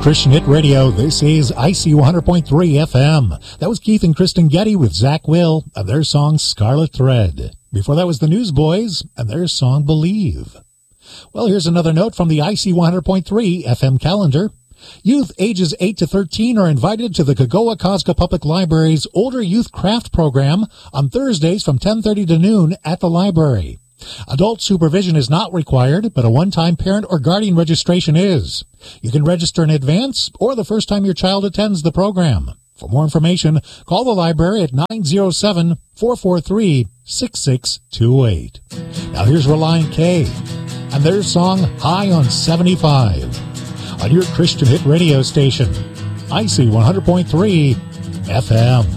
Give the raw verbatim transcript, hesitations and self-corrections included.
Christian Hit Radio. This is I C one hundred point three F M. That was Keith and Kristen Getty with Zach Will and their song Scarlet Thread. Before that was the Newsboys and their song Believe. Well, here's another note from the I C one hundred point three F M calendar. Youth ages eight to thirteen are invited to the Kagoa Cosca Public Library's Older Youth Craft Program on Thursdays from ten thirty to noon at the library. Adult supervision is not required, but a one-time parent or guardian registration is. You can register in advance or the first time your child attends the program. For more information, call the library at nine oh seven, four four three, six six two eight. Now here's Relient K and their song High on seventy-five on your Christian Hit Radio station, I C one hundred point three F M.